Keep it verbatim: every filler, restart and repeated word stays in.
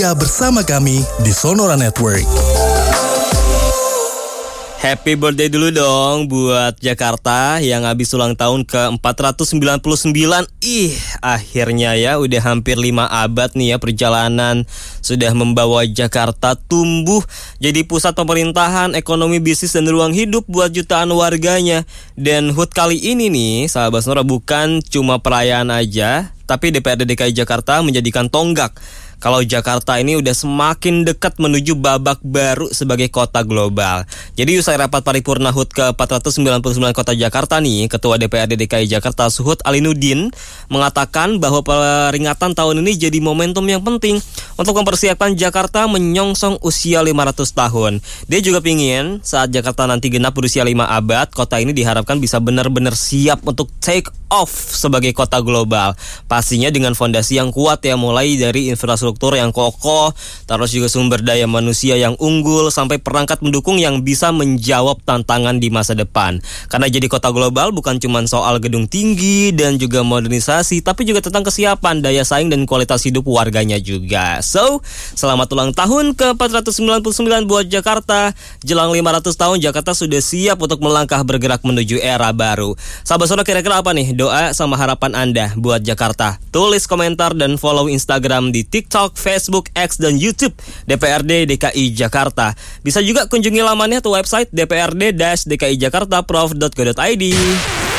bersama kami di Sonora Network. Happy birthday dulu dong buat Jakarta yang habis ulang tahun ke empat ratus sembilan puluh sembilan. Ih, akhirnya ya udah hampir lima abad nih ya perjalanan sudah membawa Jakarta tumbuh jadi pusat pemerintahan, ekonomi, bisnis, dan ruang hidup buat jutaan warganya. Dan H U T kali ini nih, sahabat Sonora, bukan cuma perayaan aja, tapi D P R D D K I Jakarta menjadikan tonggak kalau Jakarta ini udah semakin dekat menuju babak baru sebagai kota global. Jadi usai rapat paripurna H U T ke empat ratus sembilan puluh sembilan Kota Jakarta nih, Ketua D P R D D K I Jakarta Suhut Alinuddin mengatakan bahwa peringatan tahun ini jadi momentum yang penting untuk mempersiapkan Jakarta menyongsong usia lima ratus tahun. Dia juga pingin saat Jakarta nanti genap berusia lima abad, kota ini diharapkan bisa benar-benar siap untuk take off sebagai kota global. Pastinya dengan fondasi yang kuat ya, mulai dari infrastruktur yang kokoh, terus juga sumber daya manusia yang unggul, sampai perangkat pendukung yang bisa menjawab tantangan di masa depan. Karena jadi kota global bukan cuma soal gedung tinggi dan juga modernisasi, tapi juga tentang kesiapan, daya saing, dan kualitas hidup warganya juga. So, selamat ulang tahun ke empat ratus sembilan puluh sembilan buat Jakarta. Jelang lima ratus tahun, Jakarta sudah siap untuk melangkah bergerak menuju era baru. Sahabat Sonora, kira-kira apa nih doa sama harapan Anda buat Jakarta? Tulis komentar dan follow Instagram di TikTok, Facebook, X, dan YouTube D P R D D K I Jakarta. Bisa juga kunjungi lamannya atau website d p r d dash d k i jakarta prof dot go dot i d.